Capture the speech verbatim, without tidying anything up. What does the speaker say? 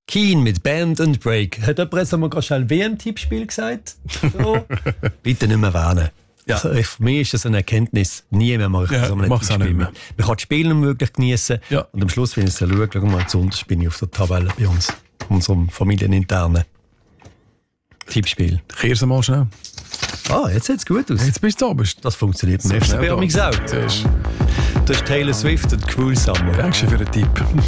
Keen mit Band and Break. Hat jemand jetzt einmal gerade schnell W M-Tippspiel gesagt? So. Bitte nicht mehr warnen. Ja. Also, für mich ist das eine Erkenntnis. Nie mehr mache ich Ja, so ein mach's auch nicht mehr. Man kann die Spiele nicht wirklich genießen. Ja. Und am Schluss, wenn ich es schaue, schau mal, zuunterst bin ich auf der Tabelle bei uns. Unserem familieninternen Tippspiel. Kehr's mal schnell. Ah, jetzt sieht es gut aus. Jetzt bist du da. Bist Das funktioniert So beim F C schnell B da. amigs auch. Siehst. Das ist Taylor Swift und Cool Summer. Dankeschön für den Tipp.